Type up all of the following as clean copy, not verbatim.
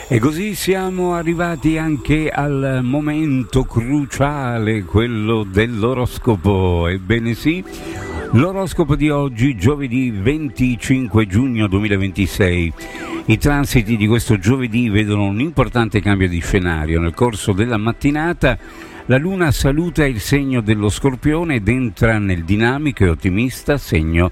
E così siamo arrivati anche al momento cruciale, quello dell'oroscopo. Ebbene sì, l'oroscopo di oggi, giovedì 25 giugno 2026. I transiti di questo giovedì vedono un importante cambio di scenario. Nel corso della mattinata la Luna saluta il segno dello Scorpione ed entra nel dinamico e ottimista segno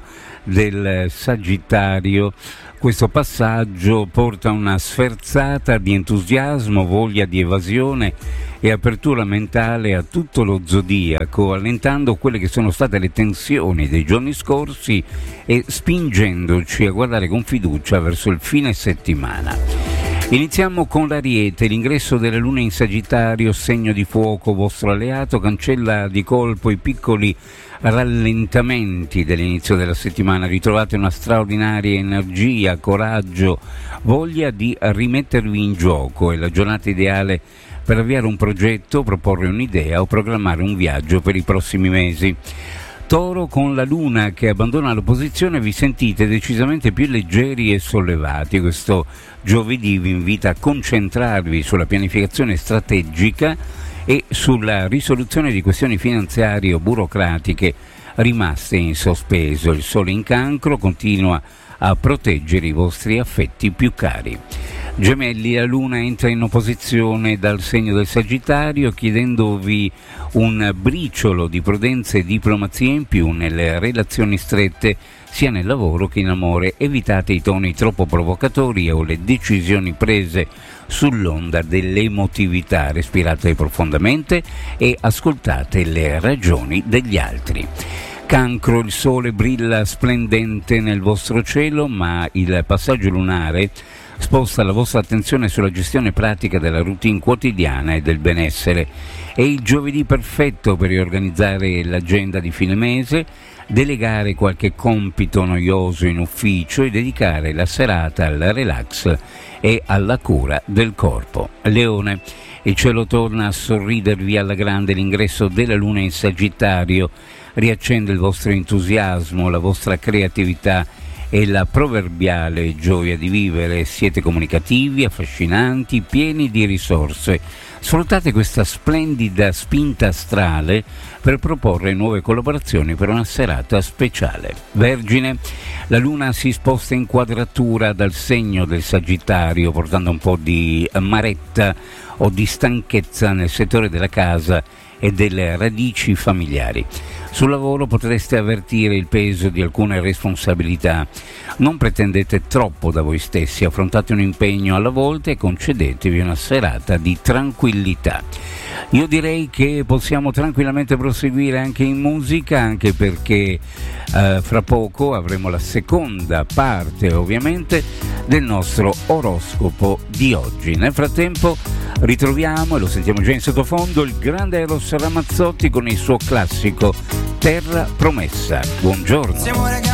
del Sagittario. Questo passaggio porta una sferzata di entusiasmo, voglia di evasione e apertura mentale a tutto lo zodiaco, allentando quelle che sono state le tensioni dei giorni scorsi e spingendoci a guardare con fiducia verso il fine settimana. Iniziamo con l'Ariete. L'ingresso della Luna in Sagittario, segno di fuoco, vostro alleato, cancella di colpo i piccoli rallentamenti dell'inizio della settimana. Ritrovate una straordinaria energia, coraggio, voglia di rimettervi in gioco. È la giornata ideale per avviare un progetto, proporre un'idea o programmare un viaggio per i prossimi mesi. Toro, con la Luna che abbandona la posizione vi sentite decisamente più leggeri e sollevati. Questo giovedì vi invita a concentrarvi sulla pianificazione strategica e sulla risoluzione di questioni finanziarie o burocratiche rimaste in sospeso. Il Sole in Cancro continua a proteggere i vostri affetti più cari. Gemelli, la Luna entra in opposizione dal segno del Sagittario, chiedendovi un briciolo di prudenza e diplomazia in più nelle relazioni strette, sia nel lavoro che in amore. Evitate i toni troppo provocatori o le decisioni prese sull'onda dell'emotività. Respirate profondamente e ascoltate le ragioni degli altri. Cancro, il Sole brilla splendente nel vostro cielo, ma il passaggio lunare sposta la vostra attenzione sulla gestione pratica della routine quotidiana e del benessere. È il giovedì perfetto per riorganizzare l'agenda di fine mese, delegare qualche compito noioso in ufficio e dedicare la serata al relax e alla cura del corpo. Leone, il cielo torna a sorridervi alla grande. L'ingresso della Luna in Sagittario riaccende il vostro entusiasmo, la vostra creatività e la proverbiale gioia di vivere. Siete comunicativi, affascinanti, pieni di risorse. Sfruttate questa splendida spinta astrale per proporre nuove collaborazioni per una serata speciale. Vergine, la Luna si sposta in quadratura dal segno del Sagittario, portando un po' di amaretta o di stanchezza nel settore della casa e delle radici familiari. Sul lavoro potreste avvertire il peso di alcune responsabilità. Non pretendete troppo da voi stessi, affrontate un impegno alla volta e concedetevi una serata di tranquillità. Io direi che possiamo tranquillamente proseguire anche in musica, anche perché fra poco avremo la seconda parte, ovviamente, del nostro oroscopo di oggi. Nel frattempo ritroviamo, e lo sentiamo già in sottofondo, il grande Eros Ramazzotti con il suo classico Terra Promessa. Buongiorno.